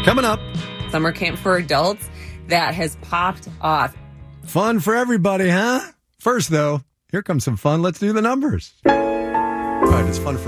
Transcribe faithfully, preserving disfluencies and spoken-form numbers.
Coming up. Summer camp for adults that has popped off. Fun for everybody, huh? First, though, here comes some fun. Let's do the numbers. All right, it's fun for